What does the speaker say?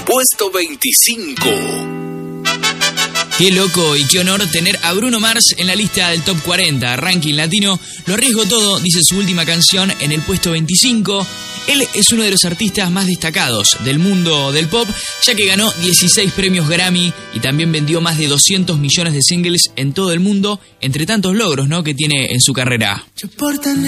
Puesto 25. Qué loco y qué honor tener a Bruno Mars en la lista del Top 40, ranking latino. Lo arriesgo todo, dice su última canción, en el puesto 25. Él es uno de los artistas más destacados del mundo del pop, ya que ganó 16 premios Grammy y también vendió más de 200 millones de singles en todo el mundo, entre tantos logros, ¿no?, que tiene en su carrera.